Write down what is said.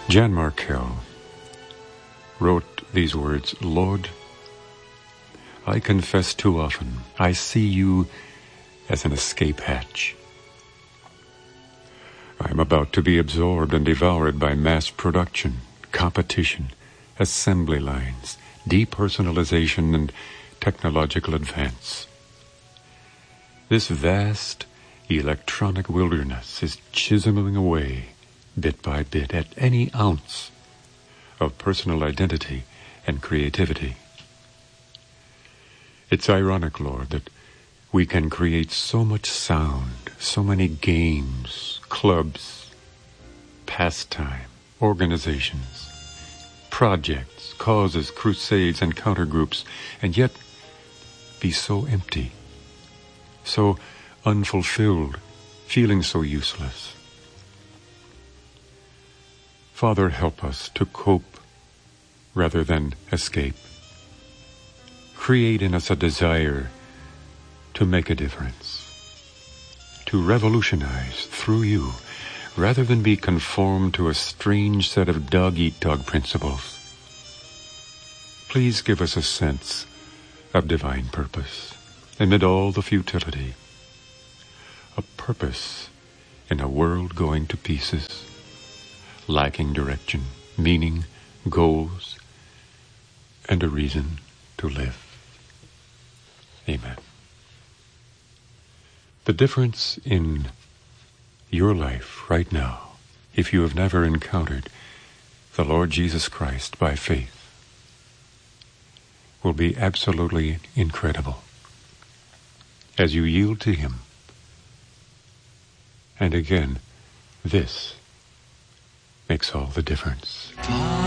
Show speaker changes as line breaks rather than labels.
Jan Markell wrote these words, "Lord, I confess too often I see you as an escape hatch. I am about to be absorbed and devoured by mass production, competition, assembly lines, depersonalization, and technological advance. This vast electronic wilderness is chiseling away, bit by bit, at any ounce of personal identity and creativity. It's ironic, Lord, that we can create so much sound, so many games, clubs, pastime, organizations, projects, causes, crusades, and countergroups, and yet be so empty, so unfulfilled, feeling so useless. Father, help us to cope rather than escape. Create in us a desire to make a difference, to revolutionize through you, rather than be conformed to a strange set of dog-eat-dog principles. Please give us a sense of divine purpose amid all the futility, a purpose in a world going to pieces, lacking direction, meaning, goals, and a reason to live. Amen. The difference in your life right now, if you have never encountered the Lord Jesus Christ by faith, will be absolutely incredible as you yield to Him. And again, this makes all the difference.